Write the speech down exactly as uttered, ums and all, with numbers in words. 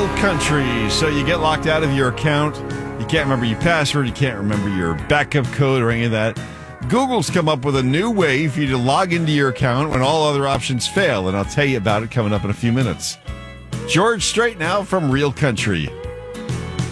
Real Country. So you get locked out of your account. You can't remember your password. You can't remember your backup code or any of that. Google's come up with a new way for you to log into your account when all other options fail, and I'll tell you about it coming up in a few minutes. George Strait now from Real Country.